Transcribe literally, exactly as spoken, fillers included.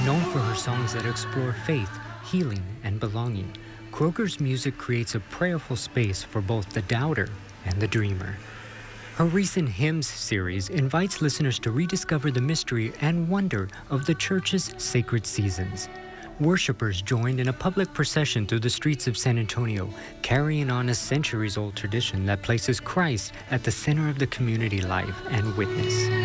Known for her songs that explore faith, healing, and belonging, Kroger's music creates a prayerful space for both the doubter and the dreamer. Her recent Hymns series invites listeners to rediscover the mystery and wonder of the church's sacred seasons. Worshippers joined in a public procession through the streets of San Antonio, carrying on a centuries-old tradition that places Christ at the center of the community life and witness.